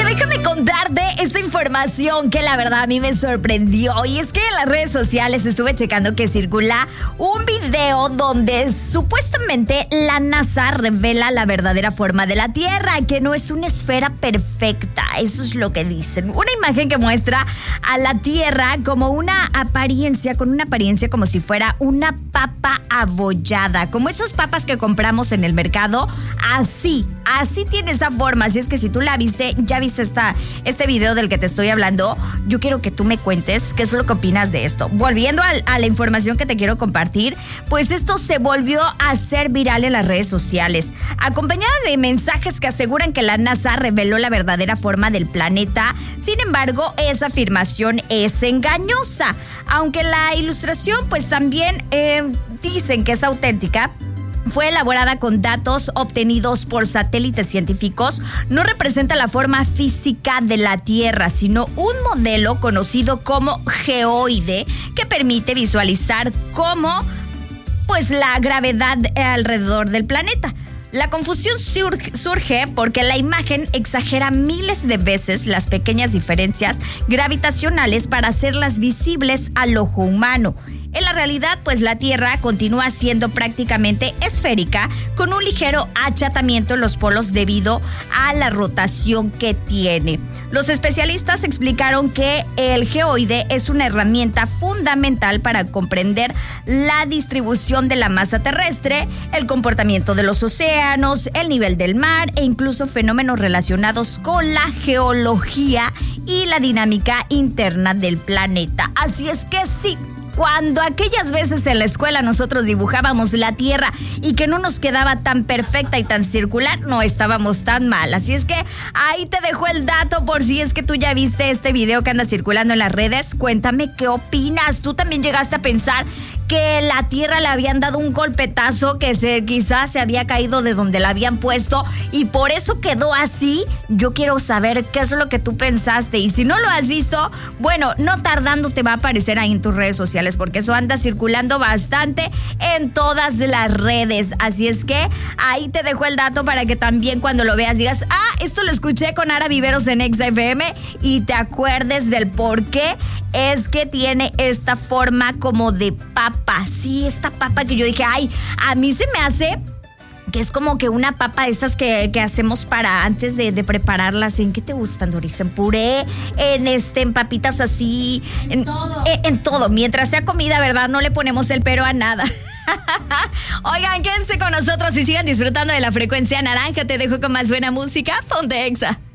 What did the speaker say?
déjame contarte esta información que la verdad a mí me sorprendió. Y es que en las redes sociales estuve checando que circula un video donde supuestamente la NASA revela la verdadera forma de la Tierra, que no es una esfera perfecta. Eso es lo que dicen. Una imagen que muestra a la Tierra como con una apariencia como si fuera una papa abollada, como esas papas que compramos en el mercado. Así tiene esa forma. Así es que si tú la viste, ya viste este video del que te estoy hablando, yo quiero que tú me cuentes qué es lo que opinas de esto. Volviendo a la información que te quiero compartir, pues esto se volvió a hacer viral en las redes sociales, acompañada de mensajes que aseguran que la NASA reveló la verdadera forma del planeta. Sin embargo, esa afirmación es engañosa, aunque la ilustración pues también dicen que es auténtica. Fue elaborada con datos obtenidos por satélites científicos. No representa la forma física de la Tierra, sino un modelo conocido como geoide que permite visualizar cómo pues la gravedad alrededor del planeta. La confusión surge porque la imagen exagera miles de veces las pequeñas diferencias gravitacionales para hacerlas visibles al ojo humano. En la realidad, pues la Tierra continúa siendo prácticamente esférica, con un ligero achatamiento en los polos debido a la rotación que tiene. Los especialistas explicaron que el geoide es una herramienta fundamental para comprender la distribución de la masa terrestre, el comportamiento de los océanos, el nivel del mar e incluso fenómenos relacionados con la geología y la dinámica interna del planeta. Así es que sí. Cuando aquellas veces en la escuela nosotros dibujábamos la Tierra y que no nos quedaba tan perfecta y tan circular, no estábamos tan mal. Así es que ahí te dejo el dato por si es que tú ya viste este video que anda circulando en las redes. Cuéntame qué opinas. ¿Tú también llegaste a pensar que la Tierra le habían dado un golpetazo, que quizás se había caído de donde la habían puesto y por eso quedó así? Yo quiero saber qué es lo que tú pensaste, y si no lo has visto, bueno, no tardando te va a aparecer ahí en tus redes sociales, porque eso anda circulando bastante en todas las redes. Así es que ahí te dejo el dato para que también cuando lo veas digas, esto lo escuché con Ara Viveros en Exa FM, y te acuerdes del por qué es que tiene esta forma como de papa. Sí, esta papa que yo dije, a mí se me hace que es como que una papa de estas que hacemos para antes de prepararlas. ¿En qué te gustan, Doris? ¿En puré? ¿En papitas así? En todo. En todo. Mientras sea comida, ¿verdad? No le ponemos el pero a nada. Oigan, quédense con nosotros y sigan disfrutando de la frecuencia naranja. Te dejo con más buena música. Ponte Exa.